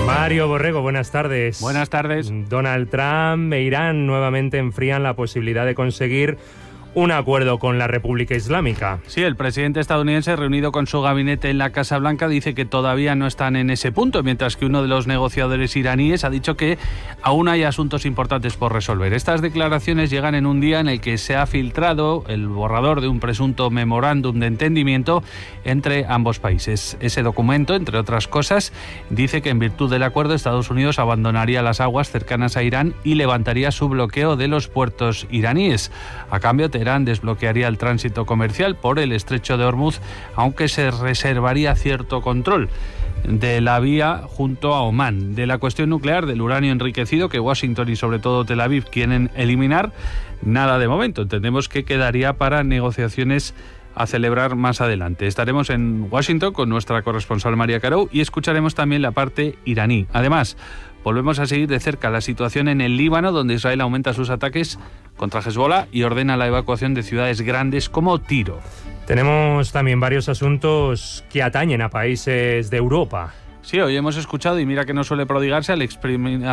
Mario Borrego, buenas tardes. Buenas tardes. Donald Trump e Irán nuevamente enfrían la posibilidad de conseguir un acuerdo con la República Islámica. Sí, el presidente estadounidense, reunido con su gabinete en la Casa Blanca, dice que todavía no están en ese punto, mientras que uno de los negociadores iraníes ha dicho que aún hay asuntos importantes por resolver. Estas declaraciones llegan en un día en el que se ha filtrado el borrador de un presunto memorándum de entendimiento entre ambos países. Ese documento, entre otras cosas, dice que en virtud del acuerdo Estados Unidos abandonaría las aguas cercanas a Irán y levantaría su bloqueo de los puertos iraníes. A cambio, Teherán desbloquearía el tránsito comercial por el estrecho de Hormuz, aunque se reservaría cierto control de la vía junto a Omán. De la cuestión nuclear del uranio enriquecido, que Washington y sobre todo Tel Aviv quieren eliminar, nada de momento. Entendemos que quedaría para negociaciones a celebrar más adelante. Estaremos en Washington con nuestra corresponsal María Carou y escucharemos también la parte iraní. Además, volvemos a seguir de cerca la situación en el Líbano, donde Israel aumenta sus ataques contra Hezbollah y ordena la evacuación de ciudades grandes como Tiro. Tenemos también varios asuntos que atañen a países de Europa. Sí, hoy hemos escuchado, y mira que no suele prodigarse, al ex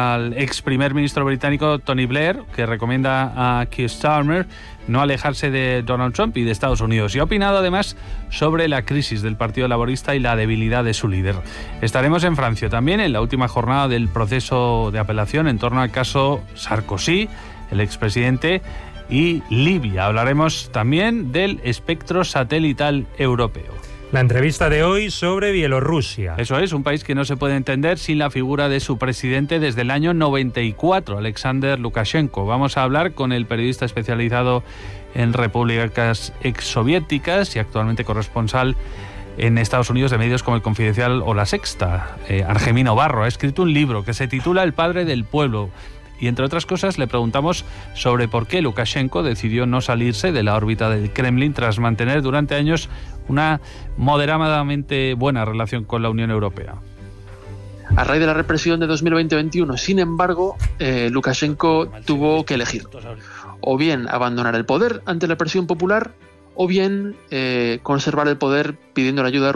primer ministro británico Tony Blair, que recomienda a Keir Starmer no alejarse de Donald Trump y de Estados Unidos. Y ha opinado además sobre la crisis del Partido Laborista y la debilidad de su líder. Estaremos en Francia también en la última jornada del proceso de apelación en torno al caso Sarkozy, el expresidente, y Libia. Hablaremos también del espectro satelital europeo. La entrevista de hoy sobre Bielorrusia. Eso es, un país que no se puede entender sin la figura de su presidente desde el año 94, Alexander Lukashenko. Vamos a hablar con el periodista especializado en repúblicas exsoviéticas y actualmente corresponsal en Estados Unidos de medios como El Confidencial o La Sexta. Argemino Barro ha escrito un libro que se titula El padre del pueblo. Y entre otras cosas le preguntamos sobre por qué Lukashenko decidió no salirse de la órbita del Kremlin tras mantener durante años una moderadamente buena relación con la Unión Europea. A raíz de la represión de 2020-21, sin embargo, Lukashenko tuvo que elegir o bien abandonar el poder ante la presión popular o bien conservar el poder pidiendo la ayuda